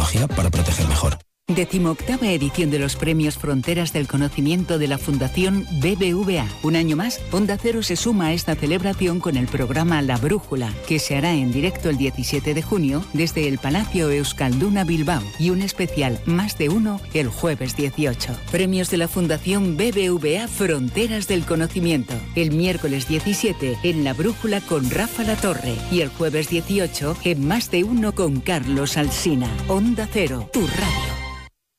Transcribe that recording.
tecnología para proteger mejor. 18ª edición de los Premios Fronteras del Conocimiento de la Fundación BBVA. Un año más, Onda Cero se suma a esta celebración con el programa La Brújula, que se hará en directo el 17 de junio desde el Palacio Euskalduna Bilbao, y un especial Más de Uno el jueves 18. Premios de la Fundación BBVA Fronteras del Conocimiento. El miércoles 17 en La Brújula con Rafa Latorre y el jueves 18 en Más de Uno con Carlos Alsina. Onda Cero, tu radio.